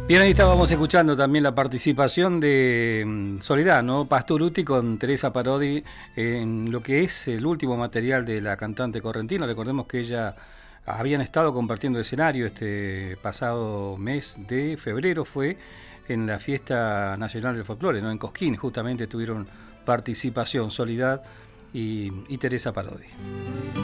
Bien, ahí estábamos escuchando también la participación de Soledad, ¿no? Pastorutti con Teresa Parodi en lo que es el último material de la cantante correntina. Recordemos que ella habían estado compartiendo escenario este pasado mes de febrero, fue en la Fiesta Nacional del Folclore, ¿no? En Cosquín, justamente tuvieron participación Soledad y Teresa Parodi.